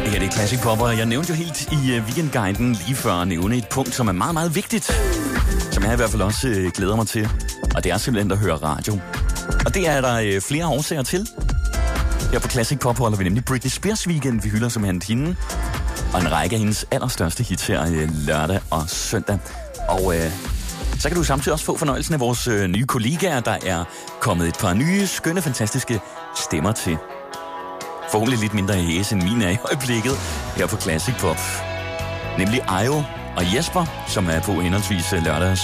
Det her det er Classic Pop, og jeg nævnte jo helt i Weekendguiden lige før at nævne et punkt, som er meget, meget vigtigt. Som jeg i hvert fald også glæder mig til. Og det er simpelthen at høre radio. Og det er der flere årsager til. Her på Classic Pop holder vi nemlig Britney Spears Weekend. Vi hylder simpelthen hende. Og en række af hendes allerstørste hits her lørdag og søndag. Og så kan du samtidig også få fornøjelsen af vores nye kollegaer, der er kommet et par nye, skønne, fantastiske stemmer til. Forhåbentlig lidt mindre hæs end mine er i øjeblikket her på Classic Pop. Nemlig Ayo og Jesper, som er på henholdsvis lørdag